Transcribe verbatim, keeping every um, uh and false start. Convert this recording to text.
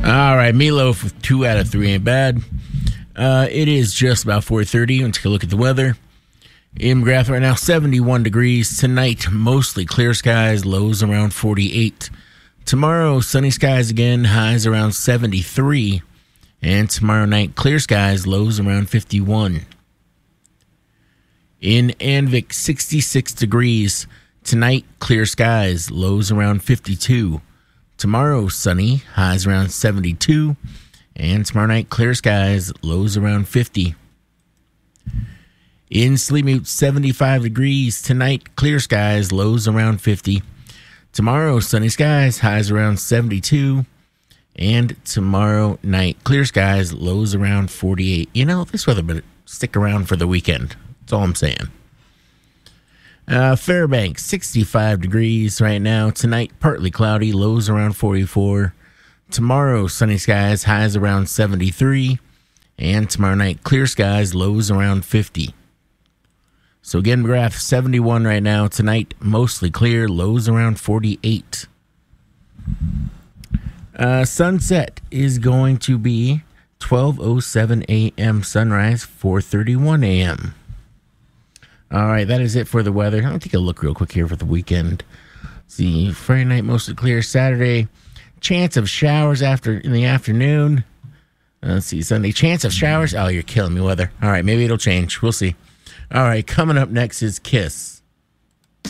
All right, Meatloaf with two out of three ain't bad. Uh, it is just about four thirty. Let's take a look at the weather. In McGrath right now, seventy-one degrees. Tonight, mostly clear skies, lows around forty-eight. Tomorrow, sunny skies again, highs around seventy-three. And tomorrow night, clear skies, lows around fifty-one. In Anvik, sixty-six degrees. Tonight, clear skies, lows around fifty-two. Tomorrow, sunny, highs around seventy-two. And tomorrow night, clear skies, lows around fifty. In Sleepmute, seventy-five degrees. Tonight, clear skies, lows around fifty. Tomorrow, sunny skies, highs around seventy-two. And tomorrow night, clear skies, lows around forty-eight. You know, this weather better stick around for the weekend. That's all I'm saying. Uh, Fairbanks, sixty-five degrees right now. Tonight, partly cloudy, lows around forty-four. Tomorrow, sunny skies, highs around seventy-three. And tomorrow night, clear skies, lows around fifty. So again, McGrath, seventy-one right now. Tonight, mostly clear, lows around forty-eight. Uh, sunset is going to be twelve oh seven a.m. Sunrise, four thirty-one a.m. All right, that is it for the weather. Let me take a look real quick here for the weekend. Let's see, Friday night, mostly clear. Saturday, chance of showers after in the afternoon. Uh, let's see, Sunday, chance of showers. Oh, you're killing me, weather. All right, maybe it'll change. We'll see. All right, coming up next is Kiss.